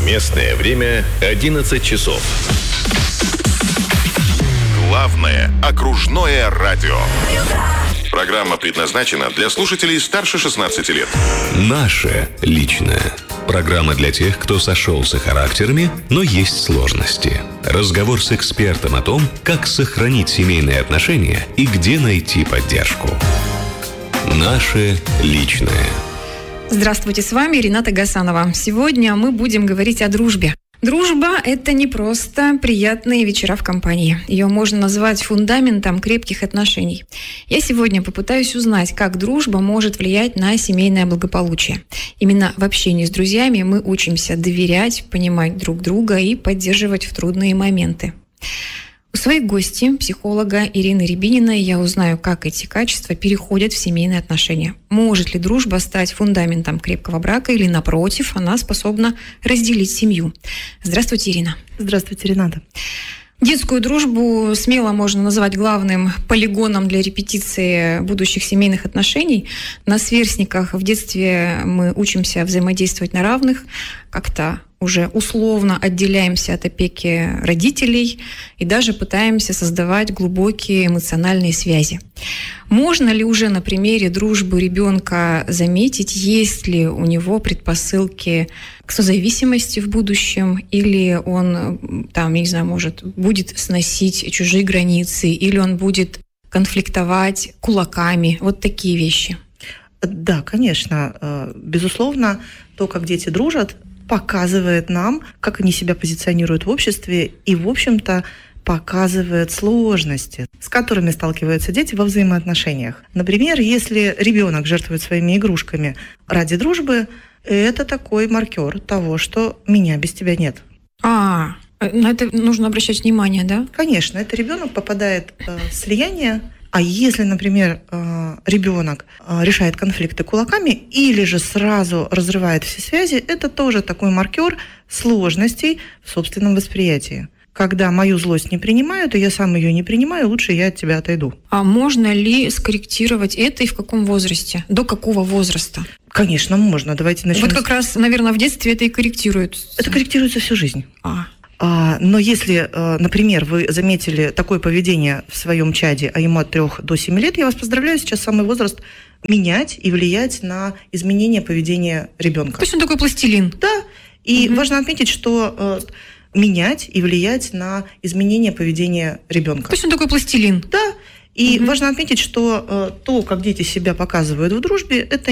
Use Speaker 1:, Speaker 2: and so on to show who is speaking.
Speaker 1: Местное время 11 часов.
Speaker 2: Главное окружное радио. Программа предназначена для слушателей старше 16 лет.
Speaker 1: Наше личное. Программа для тех, кто сошелся характерами, но есть сложности. Разговор с экспертом о том, как сохранить семейные отношения и где найти поддержку. Наше личное.
Speaker 3: Здравствуйте, с вами Рената Гасанова. Сегодня мы будем говорить о дружбе. Дружба – это не просто приятные вечера в компании. Ее можно назвать фундаментом крепких отношений. Я сегодня попытаюсь узнать, как дружба может влиять на семейное благополучие. Именно в общении с друзьями мы учимся доверять, понимать друг друга и поддерживать в трудные моменты. У своей гости, психолога Ирины Рябининой, я узнаю, как эти качества переходят в семейные отношения. Может ли дружба стать фундаментом крепкого брака или, напротив, она способна разделить семью? Здравствуйте, Ирина.
Speaker 4: Здравствуйте, Рената.
Speaker 3: Детскую дружбу смело можно назвать главным полигоном для репетиции будущих семейных отношений. На сверстниках в детстве мы учимся взаимодействовать на равных, как-то уже условно отделяемся от опеки родителей и даже пытаемся создавать глубокие эмоциональные связи. Можно ли уже на примере дружбы ребенка заметить, есть ли у него предпосылки к созависимости в будущем, или он, может, будет сносить чужие границы, или он будет конфликтовать кулаками, вот такие вещи?
Speaker 4: Да, конечно. Безусловно, то, как дети дружат, показывает нам, как они себя позиционируют в обществе и, в общем-то, показывает сложности, с которыми сталкиваются дети во взаимоотношениях. Например, если ребенок жертвует своими игрушками ради дружбы, это такой маркер того, что меня без тебя нет.
Speaker 3: На это нужно обращать внимание, да?
Speaker 4: Конечно, это ребенок попадает в слияние. А если, например, ребенок решает конфликты кулаками или же сразу разрывает все связи, это тоже такой маркер сложностей в собственном восприятии. Когда мою злость не принимают, и я сам ее не принимаю, лучше я от тебя отойду.
Speaker 3: А можно ли скорректировать это и в каком возрасте? До какого возраста?
Speaker 4: Конечно, можно. Давайте начнем.
Speaker 3: Вот как раз, наверное, в детстве это и корректируется.
Speaker 4: Это корректируется всю жизнь. Но если, например, вы заметили такое поведение в своем чаде, а ему от 3 до 7 лет, я вас поздравляю, сейчас самый возраст менять и влиять на изменение поведения ребенка.
Speaker 3: То есть он такой пластилин.
Speaker 4: Да, и важно отметить, что менять и влиять на изменение поведения ребенка.
Speaker 3: То есть он такой пластилин.
Speaker 4: Да, и важно отметить, что то, как дети себя показывают в дружбе, это